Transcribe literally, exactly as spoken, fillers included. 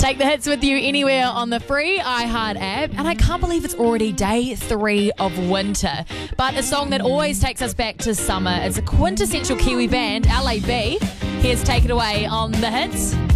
Take the hits with you anywhere on the free iHeart app. And I can't believe it's already day three of winter. But a song that always takes us back to summer. It's a quintessential Kiwi band, L A B. Here's Take It Away on the hits.